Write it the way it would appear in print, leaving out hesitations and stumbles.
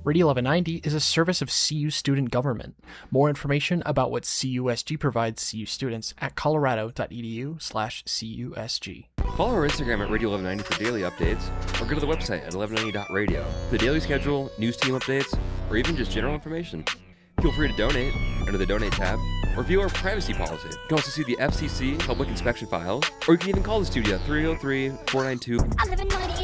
Radio 1190 is a service of CU Student Government. More information about what CUSG provides CU students at colorado.edu/CUSG. Follow our Instagram at Radio 1190 for daily updates, or go to the website at 1190.radio for the daily schedule, news team updates, or even just general information. Feel free to donate under the Donate tab, or view our privacy policy. You can also see the FCC public inspection files, or you can even call the studio at 303-492.